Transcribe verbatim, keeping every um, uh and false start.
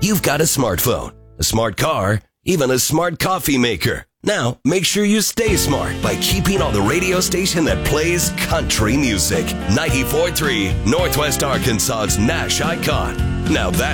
you've got a smartphone, a smart car, even a smart coffee maker. Now, make sure you stay smart by keeping on the radio station that plays country music. ninety-four point three, Northwest Arkansas's Nash icon. Now that